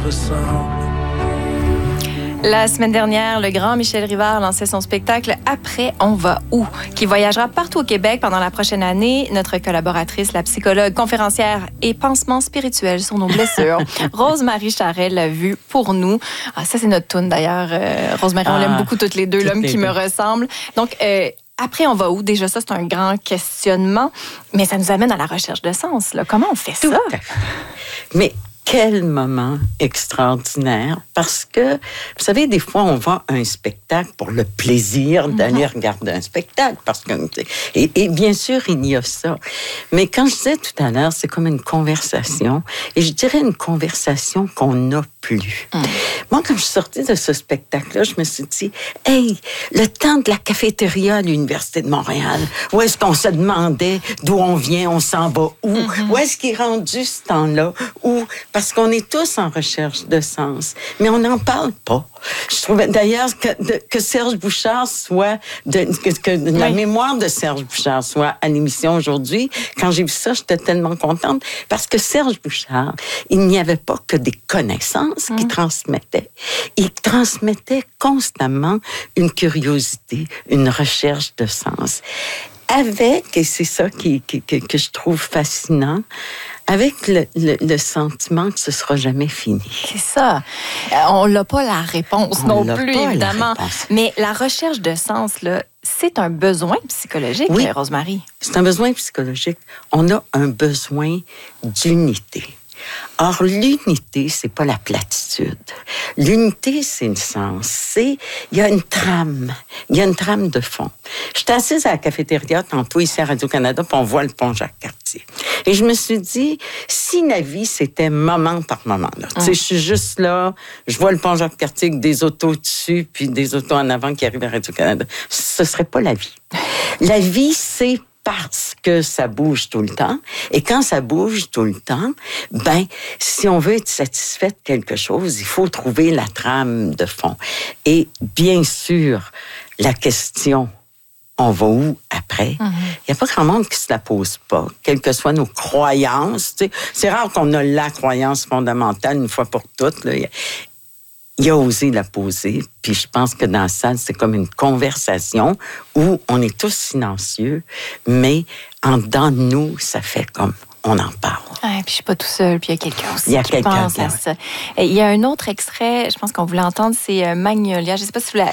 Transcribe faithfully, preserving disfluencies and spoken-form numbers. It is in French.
ressemble. La semaine dernière, le grand Michel Rivard lançait son spectacle « Après, on va où ?», qui voyagera partout au Québec pendant la prochaine année. Notre collaboratrice, la psychologue, conférencière et pansement spirituel sur nos blessures, Rose-Marie Charest l'a vu pour nous. Ah, ça, c'est notre toune d'ailleurs. Euh, Rose-Marie, on ah, l'aime beaucoup toutes les deux, l'homme qui deux. me ressemble. Donc, euh, après, on va où? Déjà, ça, c'est un grand questionnement, mais ça nous amène à la recherche de sens. Là. Comment on fait Tout ça? Mais quel moment extraordinaire, parce que, vous savez, des fois, on va à un spectacle pour le plaisir d'aller mm-hmm. regarder un spectacle, parce que, et, et bien sûr, il y a ça. Mais quand je disais tout à l'heure, c'est comme une conversation, et je dirais une conversation qu'on n'a plus. Mm. Moi, quand je suis sortie de ce spectacle-là, je me suis dit, hey, le temps de la cafétéria à l'Université de Montréal, où est-ce qu'on se demandait d'où on vient, on s'en va où, mm-hmm. où est-ce qu'il est rendu ce temps-là, où, parce qu'on est tous en recherche de sens, mais on n'en parle pas. Je trouvais d'ailleurs que, de, que Serge Bouchard soit, de, que, que oui. la mémoire de Serge Bouchard soit à l'émission aujourd'hui. Quand j'ai vu ça, j'étais tellement contente, parce que Serge Bouchard, il n'y avait pas que des connaissances mmh. qu'il transmettait. Il transmettait constamment une curiosité, une recherche de sens. Avec, et c'est ça qui, qui, que, que je trouve fascinant, avec le, le, le sentiment que ce sera jamais fini. C'est ça. Euh, on n'a pas la réponse on non plus, évidemment. La Mais la recherche de sens, là, c'est un besoin psychologique, oui, Rose-Marie. C'est un besoin psychologique. On a un besoin d'unité. Or, l'unité, c'est pas la platitude. L'unité, c'est le sens. C'est, il y a une trame. Il y a une trame de fond. J'étais assise à la cafétéria tantôt ici à Radio-Canada, puis on voit le pont Jacques-Cartier. Et je me suis dit, si la vie, c'était moment par moment, là. Tu sais, je suis juste là, je vois le pont Jacques-Cartier avec des autos dessus, puis des autos en avant qui arrivent à Radio-Canada. Ce serait pas la vie. La vie, c'est parce que ça bouge tout le temps. Et quand ça bouge tout le temps, ben, si on veut être satisfait de quelque chose, il faut trouver la trame de fond. Et bien sûr, la question, on va où après? Il mm-hmm. n'y a pas grand monde qui se la pose pas, quelles que soient nos croyances. Tu sais, c'est rare qu'on a la croyance fondamentale une fois pour toutes, là. Il a osé la poser, puis je pense que dans la salle, c'est comme une conversation où on est tous silencieux, mais en dedans de nous, ça fait comme on en parle. Ah, puis je suis pas tout seul, puis il y a quelqu'un aussi il y a qui quelqu'un pense à ça. Et il y a un autre extrait, je pense qu'on voulait entendre, c'est Magnolia. Je sais pas si vous